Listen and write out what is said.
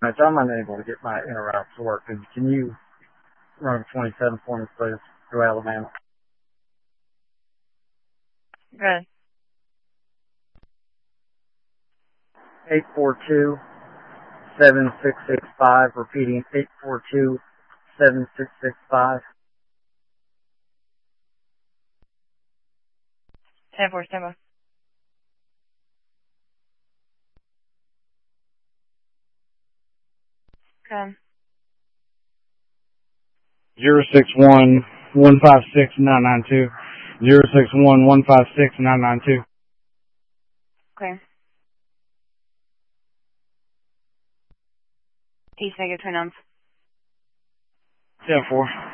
I'm unable to get my interroutes to work. Can you run 27 for me, please, to Alabama? Good. 842-7665, repeating 842-7665. 1047. Okay. 061-156-992. 061-156-992. Okay. East negative 29. 10-4.